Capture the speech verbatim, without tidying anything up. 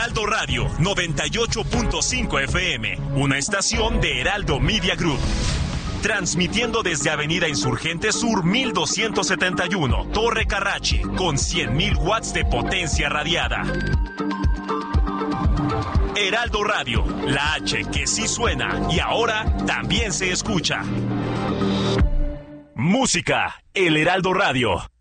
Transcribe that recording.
Heraldo Radio noventa y ocho punto cinco F M, una estación de Heraldo Media Group. Transmitiendo desde Avenida Insurgente Sur mil doscientos setenta y uno, Torre Carrachi, con cien mil watts de potencia radiada. Heraldo Radio, la H que sí suena y ahora también se escucha. Música, el Heraldo Radio.